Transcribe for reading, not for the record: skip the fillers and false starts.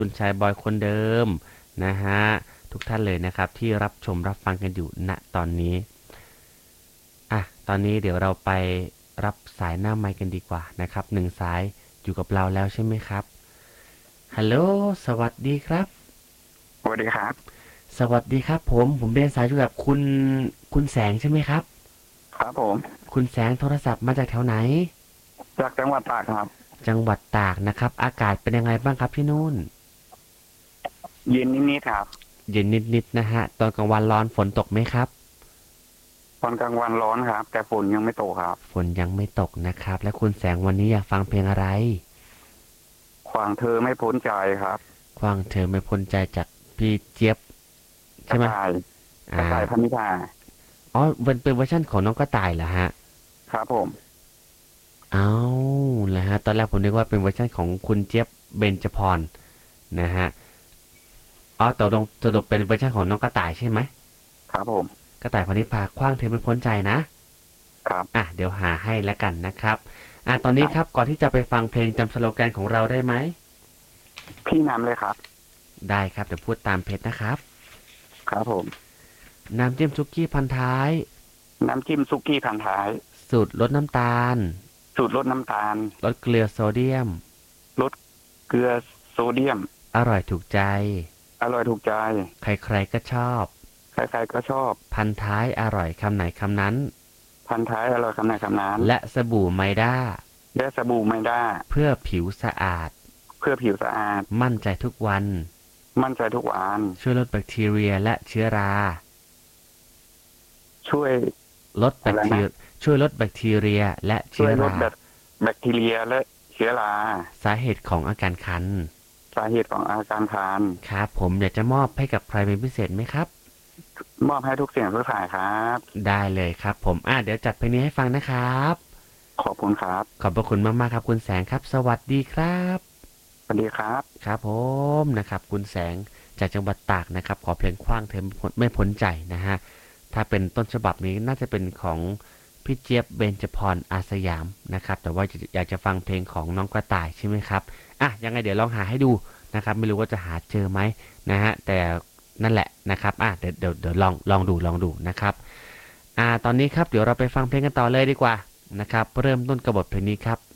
คุณชายบอยคนเดิมนะฮะทุกท่านเลยนะครับที่รับชมรับฟังกันอยู่ณตอนนี้ตอนนี้เดี๋ยวเราไปรับสายหน้าไมค์กันดีกว่านะครับหนึ่งสายอยู่กับเราแล้วใช่ไหมครับฮัลโหลสวัสดีครับสวัสดีครับสวัสดีครับผมเป็นสายอยู่กับคุณแสงใช่ไหมครับครับผมคุณแสงโทรศัพท์มาจากแถวไหนจากจังหวัดตากครับจังหวัดตากนะครับอากาศเป็นยังไงบ้างครับที่นู่นเย็นนิดๆครับเย็นนิดๆนะฮะตอนกลางวันร้อนฝนตกไหมครับตอนกลางวันร้อนครับแต่ฝนยังไม่ตกครับฝนยังไม่ตกนะครับและคุณแสงวันนี้อยากฟังเพลงอะไรขวางเธอไม่พ้นใจครับควางเธอไม่พ้นใจจากพี่เจี๊ยบใช่ไหมกระต่ายกอ่าระต่ายพนิพาอ๋อเป็นเวอร์ชันของน้องกระต่ายเหรอฮะครับผมเอาแล้วฮะตอนแรกผมนึกว่าเป็นเวอร์ชันของคุณเจี๊ยบเบญจพรนะฮะอ๋อตกลงเป็นเวอร์ชันของน้องกระต่ายใช่ไหมครับผมกระต่ายพนิพาคว้างเธอไม่พ้นใจนะครับเดี๋ยวหาให้แล้วกันนะครับตอนคนี้รับครับก่อนที่จะไปฟังเพลงจำสโลแกนของเราได้ไหมพี่นำเลยครับได้ครับเดี๋ยวพูดตามเพจนะครับครับผมน้ำจิ้มซุกี้พันท้ายน้ำจิ้มซุกี้พันท้ายสูตรลดน้ำตาลสูตรลดน้ำตาลลดเกลือโซเดียมลดเกลือโซเดียมอร่อยถูกใจอร่อยถูกใจใครๆก็ชอบใครๆก็ชอบพันท้ายอร่อยคำไหนคำนั้นพันท้ายอร่อยคำไหนคำนั้นและสบู่ไมด้าและสบู่ไมด้าเพื่อผิวสะอาดเพื่อผิวสะอาดมั่นใจทุกวันมั่นใจทุกวันช่วยลดแบคทีเรียและเชื้อราช่วยลดแบอะไรนะคทีช่วยลดแบคทีเรียและช่เชื้อราวยลดแบคทีเรียและเชื้อราสาเหตุของอาการคันสาเหตุของอาการคานครับผมอยากจะมอบให้กับใครเป็นพิเศษไหมครับมอบให้ทุกเสียงทุกสายครับได้เลยครับผมเดี๋ยวจัดเพลงนี้ให้ฟังนะครับขอบคุณครับขอบพระคุณมากๆครับคุณแสงครับสวัสดีครับสวัสดีครับครับผมนะครับคุณแสงจากจังหวัดตากนะครับขอเพลงขว้างเธอไม่พ้นใจนะฮะถ้าเป็นต้นฉบับนี้น่าจะเป็นของพี่เจี๊ยบเบญจพรอาสยามนะครับแต่ว่าอยากจะฟังเพลงของน้องกระต่ายใช่ไหมครับยังไงเดี๋ยวลองหาให้ดูนะครับไม่รู้ว่าจะหาเจอไหมนะฮะแต่นั่นแหละนะครับเดี๋ยวลองดูนะครับตอนนี้ครับเดี๋ยวเราไปฟังเพลงกันต่อเลยดีกว่านะครับเริ่มต้นกระบทเพลงนี้ครับ